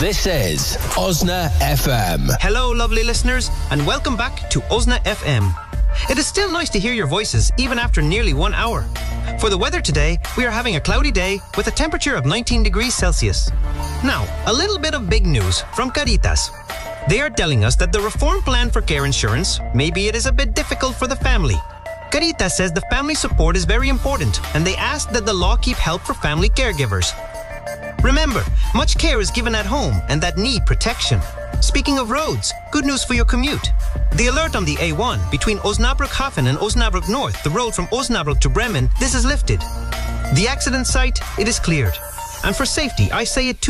This is Osna FM. Hello, lovely listeners, and welcome back to Osna FM. It is still nice to hear your voices, even after nearly 1 hour. For the weather today, we are having a cloudy day with a temperature of 19 degrees Celsius. Now, a little bit of big news from Caritas. They are telling us that the reform plan for care insurance, maybe it is a bit difficult for the family. Caritas says the family support is very important, and they ask that the law keep help for family caregivers. Remember, much care is given at home and that need protection. Speaking of roads, good news for your commute. The alert on the A1 between Osnabrück-Hafen and Osnabrück North, the road from Osnabrück to Bremen, this is lifted. The accident site, it is cleared. And for safety, I say it too.